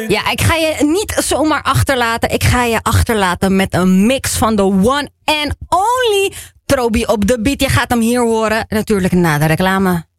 Ja, ik ga je niet zomaar achterlaten. Ik ga je achterlaten met een mix van de one and only Trobi op de beat. Je gaat hem hier horen. Natuurlijk na de reclame.